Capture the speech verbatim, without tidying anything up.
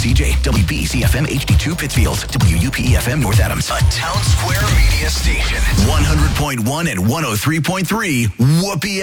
C J, W B C F M H D two Pittsfield, W U P E F M North Adams. A Town Square media station. one hundred point one and one oh three point three Whoopee